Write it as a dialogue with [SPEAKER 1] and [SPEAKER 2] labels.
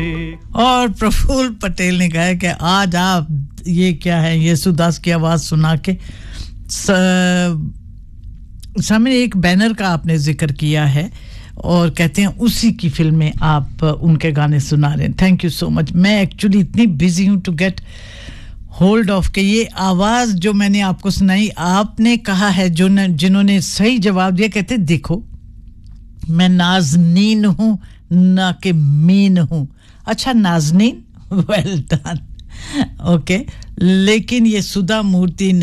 [SPEAKER 1] और प्रफुल्ल पटेल ने कहा कि आज आप ये क्या है येसुदास की आवाज सुना के सामने एक बैनर का आपने जिक्र किया है और कहते हैं उसी की फिल्म में आप उनके गाने सुना रहे हैं थैंक यू सो मच मैं एक्चुअली इतनी बिजी हूं टू गेट होल्ड ऑफ के ये आवाज जो मैंने आपको सुनाई आपने कहा है जो जिन्होंने सही जवाब दिया कहते देखो मैं नाज़नीन हूं ना कि मीन हूं अच्छा नाज़नीन वेल डन ओके लेकिन ये सुधा मूर्ति